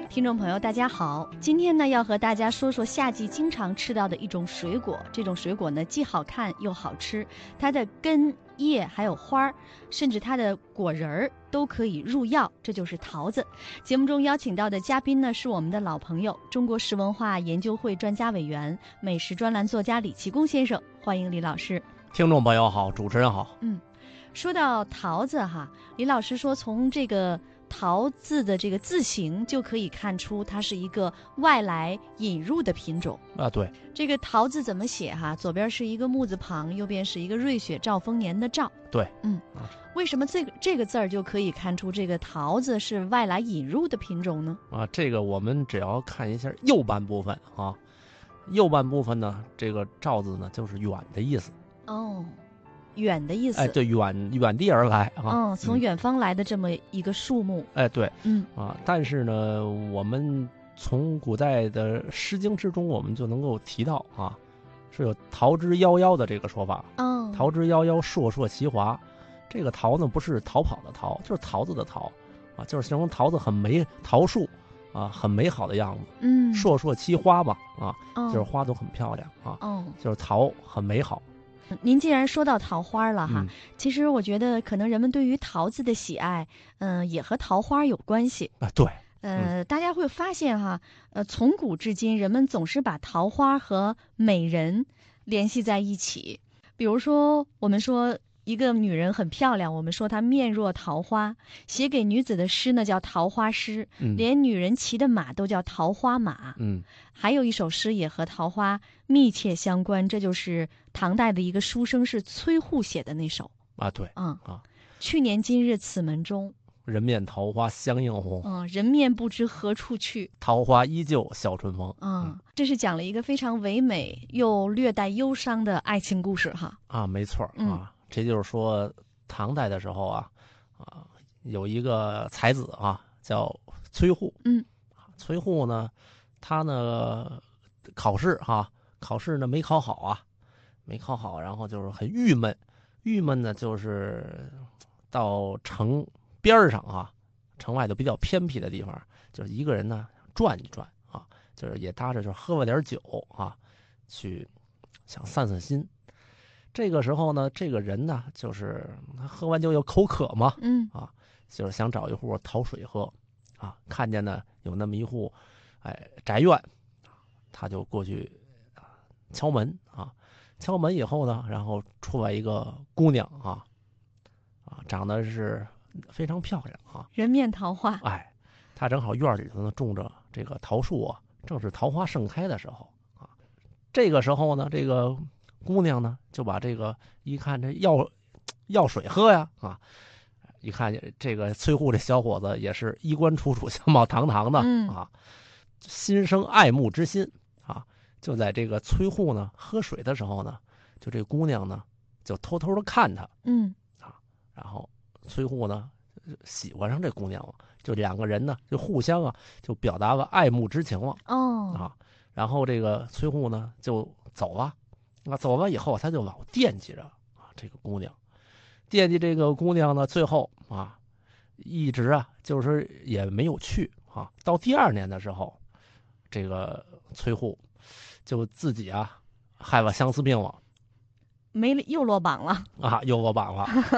听众朋友大家好，今天呢要和大家说说夏季经常吃到的一种水果。这种水果呢既好看又好吃，它的根、叶还有花儿，甚至它的果仁儿都可以入药，这就是桃子。节目中邀请到的嘉宾呢是我们的老朋友，中国食文化研究会专家委员、美食专栏作家李其功先生，欢迎李老师。 听众朋友好，主持人好。 说到桃子哈，李老师说从这个桃字的这个字形就可以看出它是一个外来引入的品种啊。对， 这个桃字怎么写哈？左边是一个木字旁，右边是一个瑞雪兆丰年的兆。 对， 为什么这个字儿就可以看出这个桃子是外来引入的品种呢？ 这个我们只要看一下右半部分啊，右半部分呢，这个兆字呢就是远的意思。 哦，远的意思。 对，远地而来啊。 从远方来的这么一个树木。 对，但是呢，我们从古代的《诗经》之中，我们就能够提到啊，是有桃之夭夭的这个说法。桃之夭夭，烁烁其华。这个桃呢，不是逃跑的桃，就是桃子的桃啊，就是形容桃子桃树啊，很美好的样子。烁烁其花吧啊，就是花都很漂亮啊。就是桃很美好。 您既然说到桃花了哈，其实我觉得可能人们对于桃子的喜爱，也和桃花有关系啊。对， 大家会发现哈，从古至今，人们总是把桃花和美人联系在一起。比如说，我们说一个女人很漂亮，我们说她面若桃花，写给女子的诗呢叫桃花诗，连女人骑的马都叫桃花马。还有一首诗也和桃花密切相关，这就是唐代的一个书生是崔护写的那首啊。对， 去年今日此门中， 人面桃花相映红。 人面不知何处去， 桃花依旧笑春风。 这是讲了一个非常唯美又略带忧伤的爱情故事哈。 没错啊。这就是说，唐代的时候有一个才子叫崔护。崔护呢，他呢考试呢没考好然后就是很郁闷呢，就是到城边上城外的比较偏僻的地方，就是一个人呢转一转就是也搭着就喝了点酒去想散散心。这个时候呢，这个人呢，就是他喝完酒又口渴嘛，就是想找一壶桃水喝，看见呢有那么一户，宅院，他就过去敲门敲门以后呢，然后出来一个姑娘长得是非常漂亮人面桃花。 她正好院里头呢种着这个桃树正是桃花盛开的时候这个时候呢，这个姑娘呢就把这个一看这要水喝呀一看这个崔护这小伙子也是衣冠楚楚相貌堂堂的心生爱慕之心就在这个崔护呢喝水的时候呢，就这姑娘呢就偷偷的看他然后崔护呢喜欢上这姑娘了，就两个人呢就互相就表达了爱慕之情了然后这个崔护呢就走了走了以后，他就老惦记着这个姑娘，惦记这个姑娘呢，最后一直就是也没有去到第2年的时候，这个崔护就自己害了相思病了， 又落榜了又落榜了